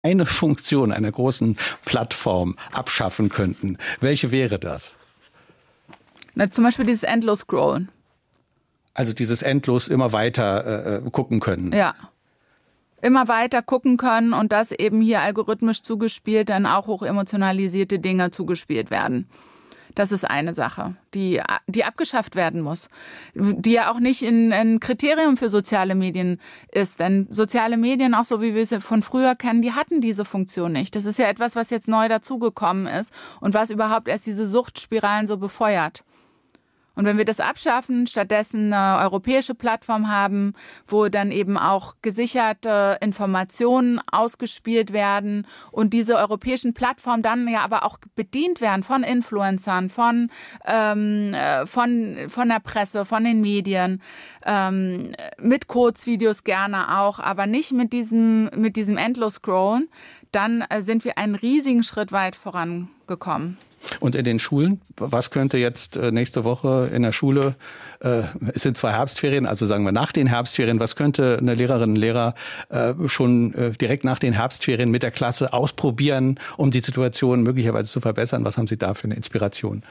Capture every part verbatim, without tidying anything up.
eine Funktion einer großen Plattform abschaffen könnten, welche wäre das? Na, zum Beispiel dieses endlos Scrollen. Also dieses endlos immer weiter äh, gucken können. Ja. Immer weiter gucken können und dass eben hier algorithmisch zugespielt dann auch hochemotionalisierte Dinge zugespielt werden. Das ist eine Sache, die, die abgeschafft werden muss, die ja auch nicht ein, ein Kriterium für soziale Medien ist. Denn soziale Medien, auch so wie wir sie von früher kennen, die hatten diese Funktion nicht. Das ist ja etwas, was jetzt neu dazugekommen ist und was überhaupt erst diese Suchtspiralen so befeuert. Und wenn wir das abschaffen, stattdessen eine europäische Plattform haben, wo dann eben auch gesicherte Informationen ausgespielt werden und diese europäischen Plattformen dann ja aber auch bedient werden von Influencern, von, ähm, von, von der Presse, von den Medien, ähm, mit Kurzvideos gerne auch, aber nicht mit diesem, mit diesem Endlos-Scrollen, dann sind wir einen riesigen Schritt weit vorangekommen. Und in den Schulen, was könnte jetzt nächste Woche in der Schule, äh, es sind zwei Herbstferien, also sagen wir nach den Herbstferien, was könnte eine Lehrerin, ein Lehrer äh, schon äh, direkt nach den Herbstferien mit der Klasse ausprobieren, um die Situation möglicherweise zu verbessern? Was haben Sie da für eine Inspiration?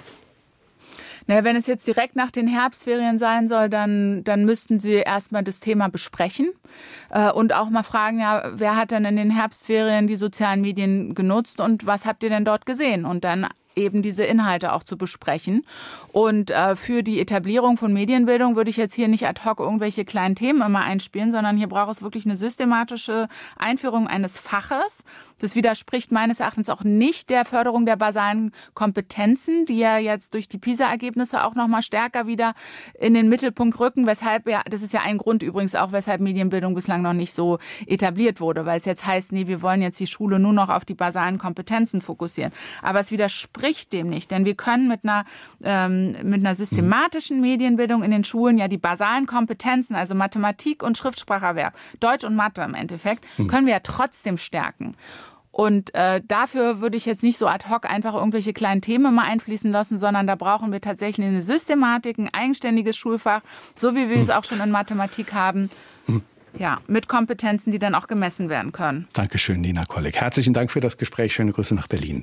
Naja, wenn es jetzt direkt nach den Herbstferien sein soll, dann, dann müssten Sie erstmal das Thema besprechen äh, und auch mal fragen, ja, wer hat denn in den Herbstferien die sozialen Medien genutzt und was habt ihr denn dort gesehen? Und dann eben diese Inhalte auch zu besprechen. Und äh, für die Etablierung von Medienbildung würde ich jetzt hier nicht ad hoc irgendwelche kleinen Themen immer einspielen, sondern hier braucht es wirklich eine systematische Einführung eines Faches. Das widerspricht meines Erachtens auch nicht der Förderung der basalen Kompetenzen, die ja jetzt durch die PISA-Ergebnisse auch noch mal stärker wieder in den Mittelpunkt rücken, weshalb ja, das ist ja ein Grund übrigens auch, weshalb Medienbildung bislang noch nicht so etabliert wurde, weil es jetzt heißt, nee, wir wollen jetzt die Schule nur noch auf die basalen Kompetenzen fokussieren. Aber es widerspricht dem nicht, denn wir können mit einer, ähm, mit einer systematischen Medienbildung in den Schulen ja die basalen Kompetenzen, also Mathematik und Schriftspracherwerb, Deutsch und Mathe im Endeffekt, können wir ja trotzdem stärken. Und äh, dafür würde ich jetzt nicht so ad hoc einfach irgendwelche kleinen Themen mal einfließen lassen, sondern da brauchen wir tatsächlich eine Systematik, ein eigenständiges Schulfach, so wie wir es auch schon in Mathematik haben. Ja, mit Kompetenzen, die dann auch gemessen werden können. Dankeschön, Nina Kolleg. Herzlichen Dank für das Gespräch. Schöne Grüße nach Berlin.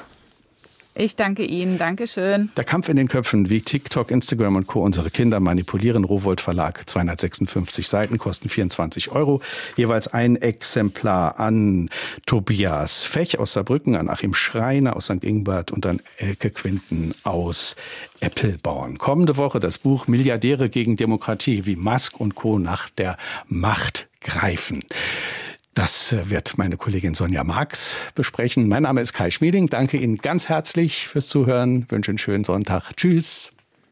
Ich danke Ihnen. Dankeschön. Der Kampf in den Köpfen, wie TikTok, Instagram und Co. unsere Kinder manipulieren. Rowohlt Verlag, zweihundertsechsundfünfzig Seiten, kosten vierundzwanzig Euro. Jeweils ein Exemplar an Tobias Fech aus Saarbrücken, an Achim Schreiner aus Sankt Ingbert und an Elke Quinten aus Eppelborn. Kommende Woche das Buch Milliardäre gegen Demokratie, wie Musk und Co. nach der Macht greifen. Das wird meine Kollegin Sonja Marx besprechen. Mein Name ist Kai Schmieding. Danke Ihnen ganz herzlich fürs Zuhören. Wünsche einen schönen Sonntag. Tschüss.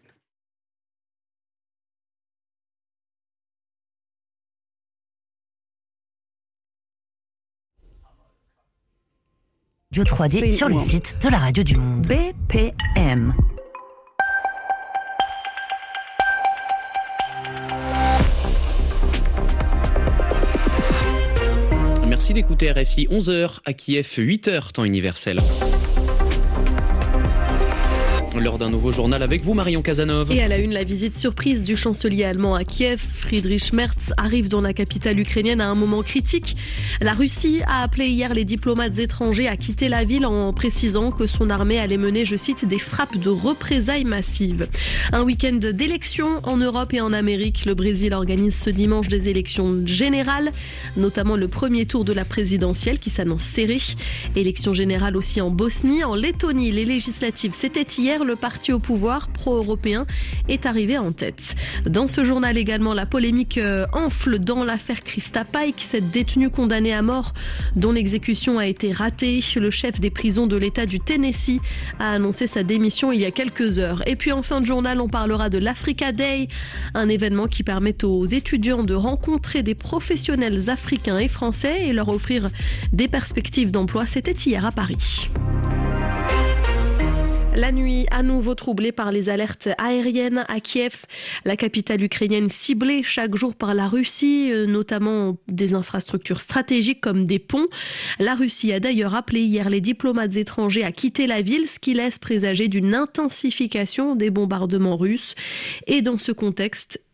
Radio trois D sur le site de la Radio du Monde. B P M. Merci d'écouter R F I, onze heures à Kiev, huit heures temps universel. Lors d'un nouveau journal avec vous, Marion Casanov. Et à la une, la visite surprise du chancelier allemand à Kiev. Friedrich Merz arrive dans la capitale ukrainienne à un moment critique. La Russie a appelé hier les diplomates étrangers à quitter la ville en précisant que son armée allait mener, je cite, des frappes de représailles massives. Un week-end d'élections en Europe et en Amérique. Le Brésil organise ce dimanche des élections générales, notamment le premier tour de la présidentielle qui s'annonce serré. Élections générales aussi en Bosnie, en Lettonie. Les législatives, c'était hier. Le parti au pouvoir pro-européen est arrivé en tête. Dans ce journal également, la polémique enfle dans l'affaire Krista Pike, cette détenue condamnée à mort dont l'exécution a été ratée. Le chef des prisons de l'État du Tennessee a annoncé sa démission il y a quelques heures. Et puis en fin de journal, on parlera de l'Africa Day, un événement qui permet aux étudiants de rencontrer des professionnels africains et français et leur offrir des perspectives d'emploi. C'était hier à Paris. La nuit, à nouveau troublée par les alertes aériennes à Kiev, la capitale ukrainienne ciblée chaque jour par la Russie, notamment des infrastructures stratégiques comme des ponts. La Russie a d'ailleurs appelé hier les diplomates étrangers à quitter la ville, ce qui laisse présager d'une intensification des bombardements russes. Et dans ce contexte,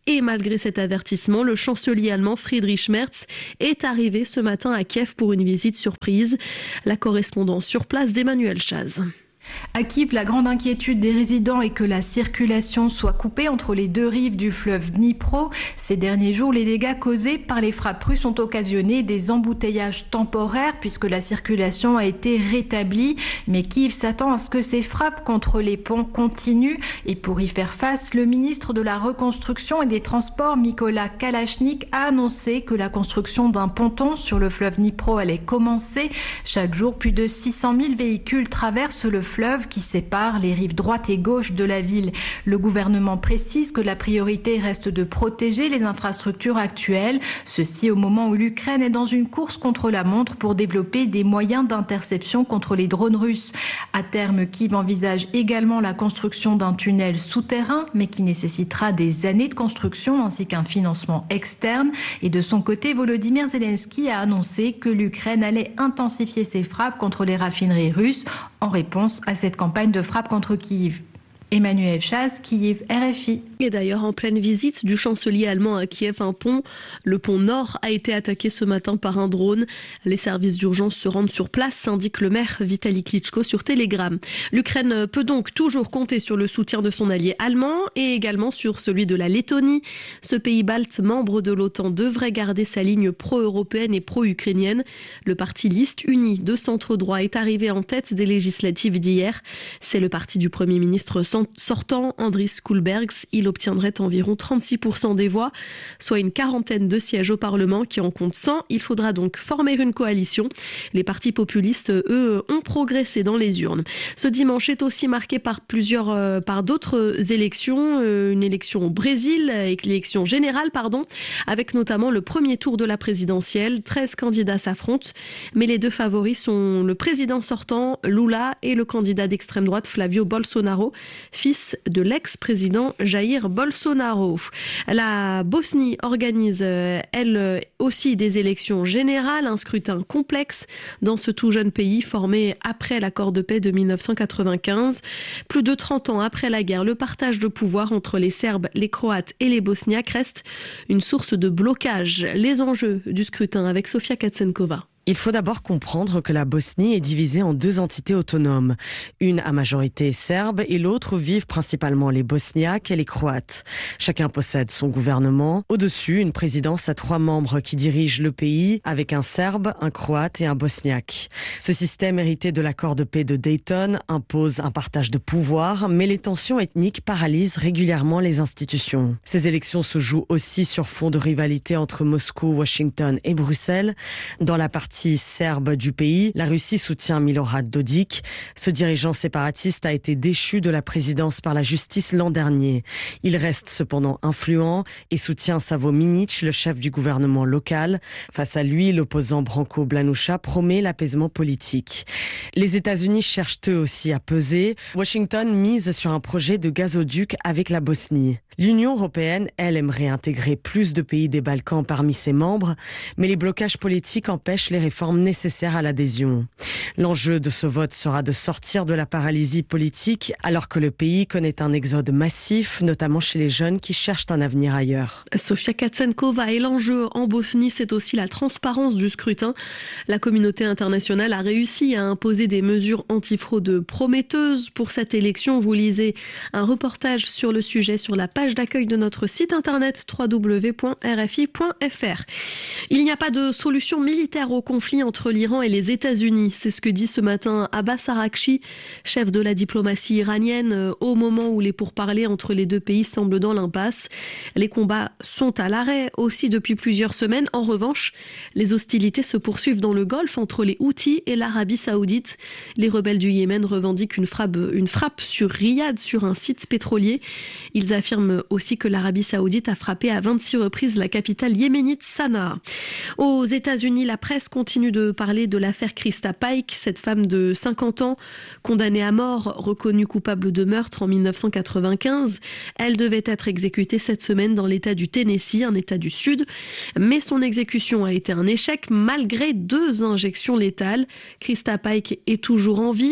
Et malgré cet avertissement, le chancelier allemand Friedrich Merz est arrivé ce matin à Kiev pour une visite surprise. La correspondance sur place d'Emmanuel Chaz. À Kiev, la grande inquiétude des résidents est que la circulation soit coupée entre les deux rives du fleuve Dnipro. Ces derniers jours, les dégâts causés par les frappes russes ont occasionné des embouteillages temporaires puisque la circulation a été rétablie. Mais Kiev s'attend à ce que ces frappes contre les ponts continuent. Et pour y faire face, le ministre de la Reconstruction et des Transports, Mykola Kalashnik, a annoncé que la construction d'un ponton sur le fleuve Dnipro allait commencer. Chaque jour, plus de six cent mille véhicules traversent le fleuve qui sépare les rives droite et gauche de la ville. Le gouvernement précise que la priorité reste de protéger les infrastructures actuelles, ceci au moment où l'Ukraine est dans une course contre la montre pour développer des moyens d'interception contre les drones russes. À terme, Kiev envisage également la construction d'un tunnel souterrain, mais qui nécessitera des années de construction ainsi qu'un financement externe. Et de son côté, Volodymyr Zelensky a annoncé que l'Ukraine allait intensifier ses frappes contre les raffineries russes en réponse à cette campagne de frappe contre Kiev. Emmanuel Chaz, Kiev, R F I. Et d'ailleurs, en pleine visite du chancelier allemand à Kiev, un pont, le pont Nord, a été attaqué ce matin par un drone. Les services d'urgence se rendent sur place, indique le maire Vitali Klitschko sur Telegram. L'Ukraine peut donc toujours compter sur le soutien de son allié allemand et également sur celui de la Lettonie. Ce pays balte, membre de l'OTAN, devrait garder sa ligne pro-européenne et pro-ukrainienne. Le parti Liste Unie de centre-droit est arrivé en tête des législatives d'hier. C'est le parti du Premier ministre sortant, Andris Kulbergs. Il obtiendrait environ trente-six pour cent des voix, soit une quarantaine de sièges au Parlement qui en compte cent. Il faudra donc former une coalition. Les partis populistes, eux, ont progressé dans les urnes. Ce dimanche est aussi marqué par plusieurs, euh, par d'autres élections, euh, une élection au Brésil, élection générale, pardon, avec notamment le premier tour de la présidentielle. treize candidats s'affrontent, mais les deux favoris sont le président sortant, Lula, et le candidat d'extrême droite, Flavio Bolsonaro, fils de l'ex-président Jair Bolsonaro. La Bosnie organise, elle aussi, des élections générales, un scrutin complexe dans ce tout jeune pays formé après l'accord de paix de mille neuf cent quatre-vingt-quinze. Plus de trente ans après la guerre, le partage de pouvoir entre les Serbes, les Croates et les Bosniaques reste une source de blocage. Les enjeux du scrutin avec Sofia Katsenkova. Il faut d'abord comprendre que la Bosnie est divisée en deux entités autonomes. Une à majorité serbe et l'autre où vivent principalement les Bosniaques et les Croates. Chacun possède son gouvernement. Au-dessus, une présidence à trois membres qui dirigent le pays avec un Serbe, un Croate et un Bosniaque. Ce système hérité de l'accord de paix de Dayton impose un partage de pouvoir, mais les tensions ethniques paralysent régulièrement les institutions. Ces élections se jouent aussi sur fond de rivalité entre Moscou, Washington et Bruxelles. Dans la partie serbe du pays, la Russie soutient Milorad Dodik. Ce dirigeant séparatiste a été déchu de la présidence par la justice l'an dernier. Il reste cependant influent et soutient Savo Minic, le chef du gouvernement local. Face à lui, l'opposant Branko Blanuša promet l'apaisement politique. Les États-Unis cherchent eux aussi à peser. Washington mise sur un projet de gazoduc avec la Bosnie. L'Union européenne, elle, aimerait intégrer plus de pays des Balkans parmi ses membres, mais les blocages politiques empêchent les réformes nécessaires à l'adhésion. L'enjeu de ce vote sera de sortir de la paralysie politique alors que le pays connaît un exode massif, notamment chez les jeunes qui cherchent un avenir ailleurs. Sofia Katsenkova, et l'enjeu en Bosnie, c'est aussi la transparence du scrutin. La communauté internationale a réussi à imposer des mesures antifraude prometteuses pour cette élection. Vous lisez un reportage sur le sujet sur la page d'accueil de notre site internet w w w point r f i point f r. Il n'y a pas de solution militaire au conflit entre l'Iran et les États-Unis. C'est ce que dit ce matin Abbas Araghchi, chef de la diplomatie iranienne, au moment où les pourparlers entre les deux pays semblent dans l'impasse. Les combats sont à l'arrêt aussi depuis plusieurs semaines. En revanche, les hostilités se poursuivent dans le Golfe entre les Houthis et l'Arabie Saoudite. Les rebelles du Yémen revendiquent une frappe, une frappe sur Riyad, sur un site pétrolier. Ils affirment aussi que l'Arabie Saoudite a frappé à vingt-six reprises la capitale yéménite Sanaa. Aux États-Unis, la presse continue de parler de l'affaire Krista Pike, cette femme de cinquante ans, condamnée à mort, reconnue coupable de meurtre en mille neuf cent quatre-vingt-quinze. Elle devait être exécutée cette semaine dans l'État du Tennessee, un État du Sud. Mais son exécution a été un échec malgré deux injections létales. Krista Pike est toujours en vie.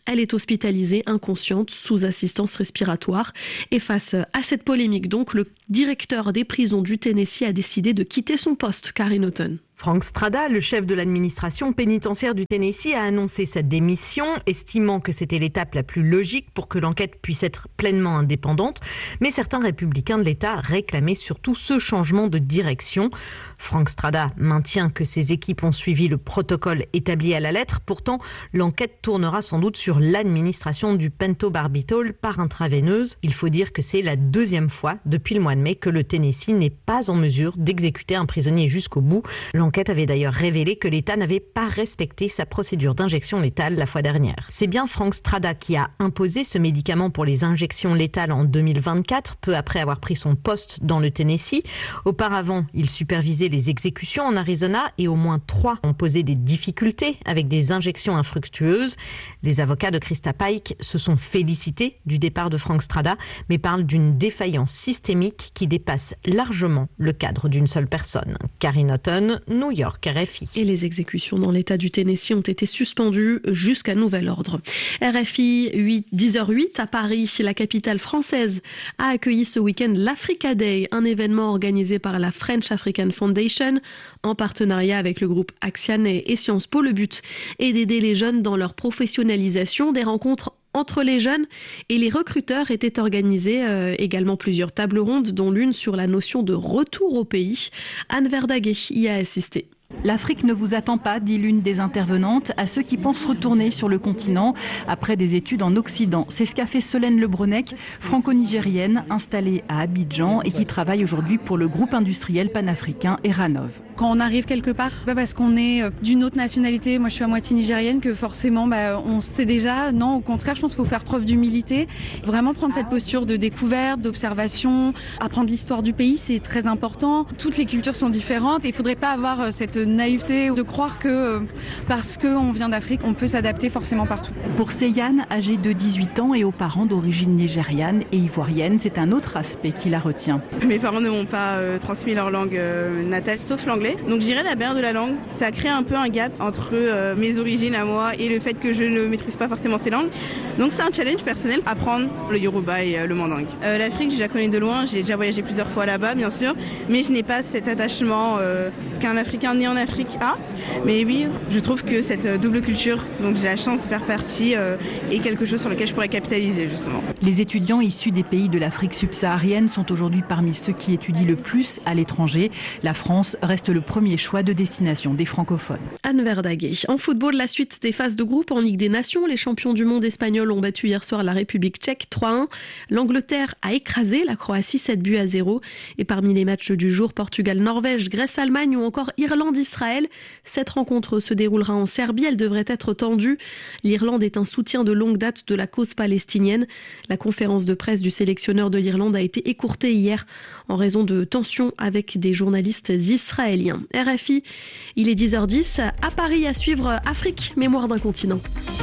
Elle est hospitalisée, inconsciente, sous assistance respiratoire. Et face à cette polémique, donc, le directeur des prisons du Tennessee a décidé de quitter son poste. Karine Houghton. Frank Strada, le chef de l'administration pénitentiaire du Tennessee, a annoncé sa démission, estimant que c'était l'étape la plus logique pour que l'enquête puisse être pleinement indépendante. Mais certains républicains de l'État réclamaient surtout ce changement de direction. Frank Strada maintient que ses équipes ont suivi le protocole établi à la lettre. Pourtant, l'enquête tournera sans doute sur l'administration du pentobarbital par intraveineuse. Il faut dire que c'est la deuxième fois depuis le mois de mai que le Tennessee n'est pas en mesure d'exécuter un prisonnier jusqu'au bout. L'enquête avait d'ailleurs révélé que l'État n'avait pas respecté sa procédure d'injection létale la fois dernière. C'est bien Frank Strada qui a imposé ce médicament pour les injections létales en deux mille vingt-quatre, peu après avoir pris son poste dans le Tennessee. Auparavant, il supervisait les exécutions en Arizona et au moins trois ont posé des difficultés avec des injections infructueuses. Les avocats de Krista Pike se sont félicités du départ de Frank Strada, mais parlent d'une défaillance systémique qui dépasse largement le cadre d'une seule personne. Karine Houghton, New York, R F I. Et les exécutions dans l'État du Tennessee ont été suspendues jusqu'à nouvel ordre. R F I, dix heures huit à Paris, la capitale française, a accueilli ce week-end l'Africa Day, un événement organisé par la French African Foundation en partenariat avec le groupe Axiane et Sciences Po. Le but est d'aider les jeunes dans leur professionnalisation. Des rencontres entre les jeunes et les recruteurs étaient organisées euh, également plusieurs tables rondes, dont l'une sur la notion de retour au pays. Anne Verdaguet y a assisté. L'Afrique ne vous attend pas, dit l'une des intervenantes, à ceux qui pensent retourner sur le continent après des études en Occident. C'est ce qu'a fait Solène Lebronec, franco-nigérienne, installée à Abidjan et qui travaille aujourd'hui pour le groupe industriel panafricain Eranov. Quand on arrive quelque part, bah parce qu'on est d'une autre nationalité, moi je suis à moitié nigérienne, que forcément bah, on sait déjà, non, au contraire je pense qu'il faut faire preuve d'humilité, vraiment prendre cette posture de découverte, d'observation, apprendre l'histoire du pays, c'est très important. Toutes les cultures sont différentes et il ne faudrait pas avoir cette naïveté de croire que parce qu'on vient d'Afrique, on peut s'adapter forcément partout. Pour Seyane, âgée de dix-huit ans et aux parents d'origine nigériane et ivoirienne, c'est un autre aspect qui la retient. Mes parents ne m'ont pas euh, transmis leur langue euh, natale, sauf l'anglais. Donc je dirais la barrière de la langue, ça crée un peu un gap entre euh, mes origines à moi et le fait que je ne maîtrise pas forcément ces langues. Donc c'est un challenge personnel, apprendre le Yoruba et euh, le Mandingue. Euh, L'Afrique, je la connais de loin, j'ai déjà voyagé plusieurs fois là-bas, bien sûr, mais je n'ai pas cet attachement euh, qu'un Africain né en Afrique a. Mais oui, je trouve que cette double culture, donc j'ai la chance de faire partie, euh, est quelque chose sur lequel je pourrais capitaliser justement. Les étudiants issus des pays de l'Afrique subsaharienne sont aujourd'hui parmi ceux qui étudient le plus à l'étranger. La France reste le premier choix de destination des francophones. Anne Verdaguet. En football, la suite des phases de groupe en Ligue des Nations. Les champions du monde espagnols ont battu hier soir la République tchèque trois un. L'Angleterre a écrasé la Croatie sept buts à zéro. Et parmi les matchs du jour, Portugal-Norvège, Grèce-Allemagne ou encore Irlande-Israël. Cette rencontre se déroulera en Serbie. Elle devrait être tendue. L'Irlande est un soutien de longue date de la cause palestinienne. La conférence de presse du sélectionneur de l'Irlande a été écourtée hier en raison de tensions avec des journalistes israéliens. R F I, il est dix heures dix. À Paris, à suivre Afrique, mémoire d'un continent.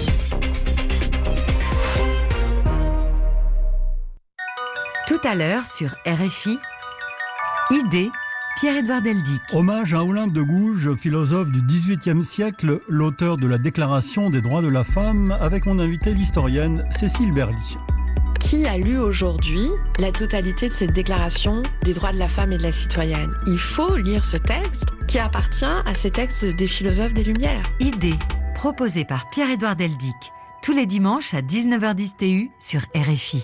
Tout à l'heure sur R F I, idée, Pierre-Édouard Deldic. Hommage à Olympe de Gouges, philosophe du dix-huitième siècle, l'auteur de la Déclaration des droits de la femme, avec mon invitée l'historienne Cécile Berly. Qui a lu aujourd'hui la totalité de cette déclaration des droits de la femme et de la citoyenne? Il faut lire ce texte qui appartient à ces textes des philosophes des Lumières. Idée, proposée par Pierre-Édouard Deldic, tous les dimanches à dix-neuf heures dix T U sur R F I.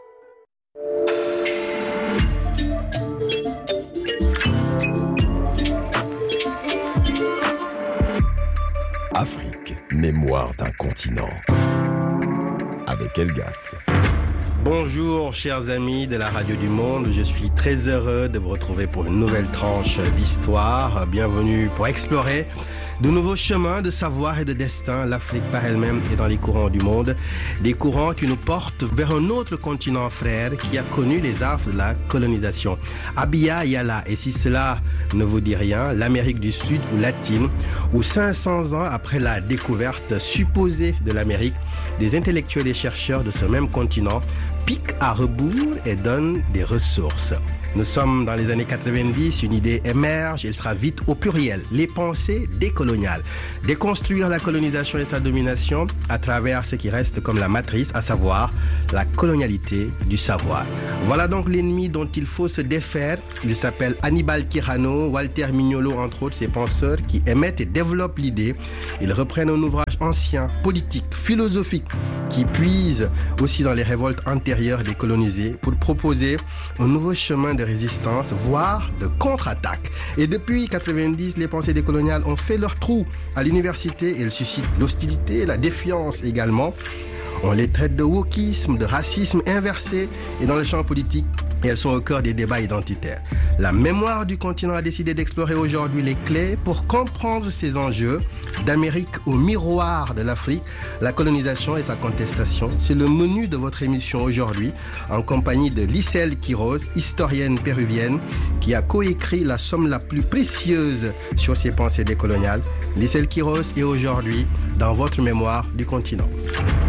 Afrique, mémoire d'un continent. Avec Elgas. Bonjour chers amis de la Radio du Monde, je suis très heureux de vous retrouver pour une nouvelle tranche d'histoire. Bienvenue pour explorer de nouveaux chemins de savoir et de destin. L'Afrique par elle-même est dans les courants du monde, des courants qui nous portent vers un autre continent frère qui a connu les affres de la colonisation. Abya Yala, et si cela ne vous dit rien, l'Amérique du Sud ou latine, où cinq cents ans après la découverte supposée de l'Amérique, des intellectuels et chercheurs de ce même continent pique à rebours et donne des ressources. Nous sommes dans les années quatre-vingt-dix, une idée émerge, elle sera vite au pluriel, les pensées décoloniales. Déconstruire la colonisation et sa domination à travers ce qui reste comme la matrice, à savoir la colonialité du savoir. Voilà donc l'ennemi dont il faut se défaire. Il s'appelle Hannibal Quijano, Walter Mignolo, entre autres, ces penseurs qui émettent et développent l'idée. Ils reprennent un ouvrage ancien, politique, philosophique, qui puise aussi dans les révoltes antérieures des colonisés pour proposer un nouveau chemin de résistance, voire de contre-attaque. Et depuis quatre-vingt-dix, les pensées décoloniales ont fait leur trou à l'université. Elles suscitent l'hostilité, la défiance également. On les traite de wokisme, de racisme inversé, et dans le champ politique, elles sont au cœur des débats identitaires. La mémoire du continent a décidé d'explorer aujourd'hui les clés pour comprendre ces enjeux d'Amérique au miroir de l'Afrique, la colonisation et sa contestation. C'est le menu de votre émission aujourd'hui, en compagnie de Lyselle Quiros, historienne péruvienne, qui a coécrit la somme la plus précieuse sur ces pensées décoloniales. Lyselle Quiros est aujourd'hui dans votre mémoire du continent.